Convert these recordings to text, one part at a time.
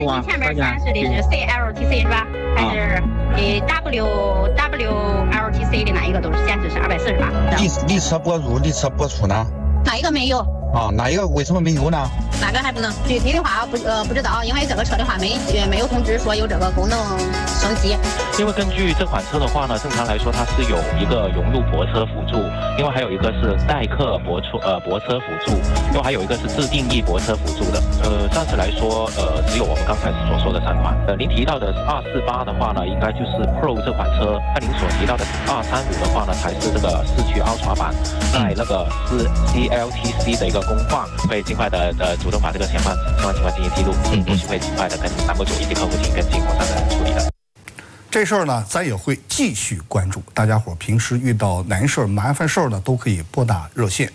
前面显示的是 CLTC 是吧？还是WLTC 的那一个都是显示是248。 离车播入，离车播出呢？ 那一个没有。 啊，那一个为什么没有呢？ 那个还不能具体的话不知道，因为这个车的话没有通知说有这个功能升级。 因为根据这款车的话呢，正常来说它是有一个融入泊车辅助，另外还有一个是代客泊车辅助，另外还有一个是自定义泊车辅助的。暂时来说，只有我们刚才所说的3款。您提到的248的话呢，应该就是 Pro 这款车。那您所提到的235的话呢，才是这个四驱 Ultra 版，在那个是 CLTC 的一个工况，会尽快的主动把这个情况进行记录，后续会尽快的跟369以及客户进行跟进妥善的处理的。 这事儿呢，咱也会继续关注。大家伙平时遇到难事儿、麻烦事儿呢，都可以拨打热线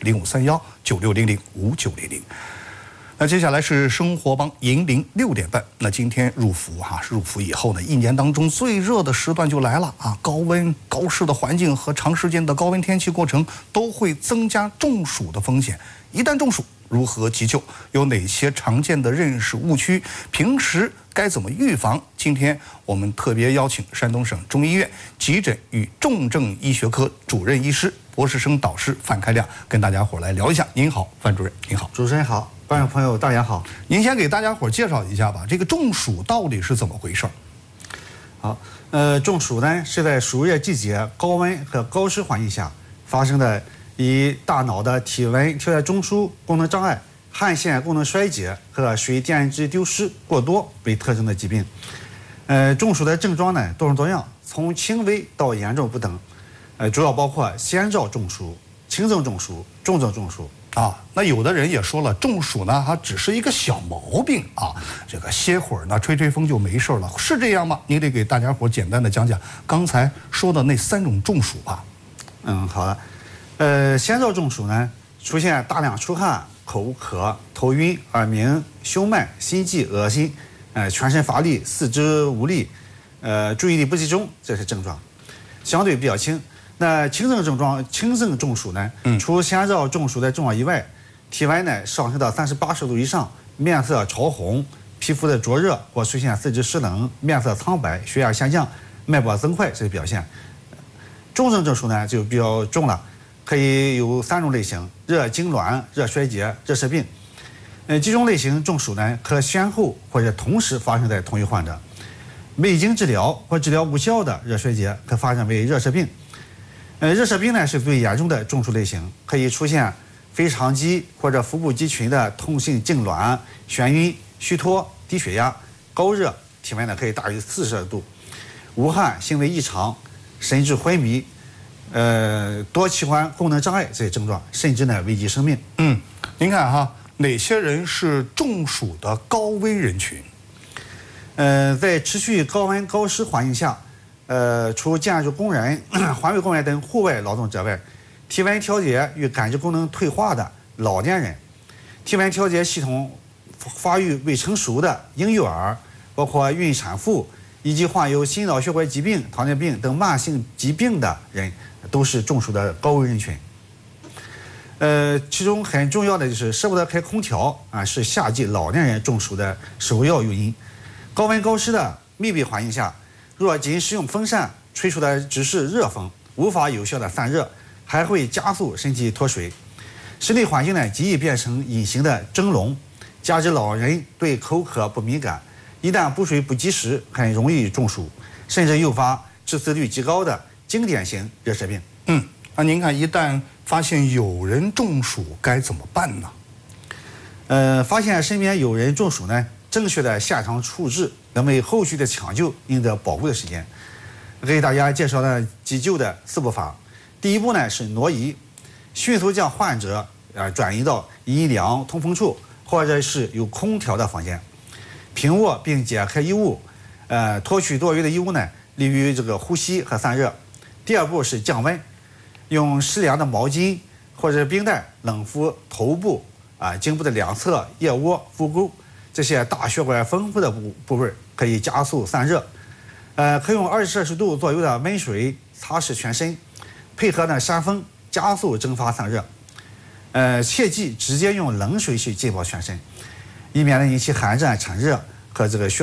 053196005900。那接下来是生活帮银铃6点半。那今天入伏以后呢，一年当中最热的时段就来了啊！高温、高湿的环境和长时间的高温天气过程都会增加中暑的风险。一旦中暑，如何急救？有哪些常见的认识误区？平时该怎么预防？今天我们特别邀请山东省中医院急诊与重症医学科主任医师、博士生导师范开亮，跟大家伙来聊一下。您好，范主任。您好， 主持人好，观众朋友大家好。 您先给大家伙介绍一下吧，这个中暑到底是怎么回事？ 好，中暑呢是在暑热季节高温和高湿环境下发生的，以大脑的体温调节中枢功能障碍、汗腺功能衰竭和水电值丢失过多为特征的疾病。中暑的症状呢多种多样，从轻微到严重不等。主要包括先兆中暑、轻症中暑、重症中暑。 那有的人也说了，中暑呢，它只是一个小毛病啊，这个歇会儿呢，吹吹风就没事了，是这样吗？您得给大家伙简单的讲讲刚才说的那3种中暑吧。 好的。先兆中暑呢，出现大量出汗、口渴、头晕、耳鸣、胸闷、心悸、恶心，全身乏力、四肢无力，注意力不集中，这是症状，相对比较轻。那轻症中暑呢，除先兆中暑的症状以外，体温呢上升到38摄氏度以上，面色潮红，皮肤的灼热或出现四肢湿冷、面色苍白、血压下降、脉搏增快，这是表现。重症中暑呢就比较重了，可以有3种类型：热痉挛、热衰竭、热射病。几种类型中暑呢，可先后或者同时发生在同一患者。未经治疗或治疗无效的热衰竭可发展为热射病。热射病呢是最严重的中暑类型，可以出现腓肠肌或者腹部肌群的痛性痉挛、眩晕、虚脱、低血压、高热，体温呢可以大于40摄氏度，无汗、行为异常，神志昏迷，多器官功能障碍这些症状，甚至呢危及生命。 您看哈，哪些人是中暑的高危人群？ 在持续高温高湿环境下，除建筑工人、环卫工人等户外劳动者外，体温调节与感知功能退化的老年人，体温调节系统发育未成熟的婴幼儿，包括孕产妇以及患有心脑血管疾病、糖尿病等慢性疾病的人，都是中暑的高危人群。其中很重要的就是舍不得开空调是夏季老年人中暑的首要诱因。高温高湿的密闭环境下，若仅使用风扇吹出的只是热风，无法有效的散热，还会加速身体脱水。室内环境呢极易变成隐形的蒸笼，加之老人对口渴不敏感，一旦补水不及时，很容易中暑，甚至诱发致死率极高的经典型热射病。 那您看，一旦发现有人中暑该怎么办呢？ 发现身边有人中暑呢，正确的现场处置，能为后续的抢救赢得宝贵的时间。给大家介绍了急救的4步法。第一步呢是挪移，迅速将患者转移到阴凉通风处，或者是有空调的房间，平卧并解开衣物，脱去多余的衣物呢，利于这个呼吸和散热。第2步是降温，用湿凉的毛巾或者冰袋冷敷头部、颈部的2侧、腋窝、腹股这些大血管丰富的部位，可以加速散热。可用20摄氏度左右的温水擦拭全身，配合呢扇风加速蒸发散热。切忌直接用冷水去浸泡全身，以免呢引起寒战、产热和这个血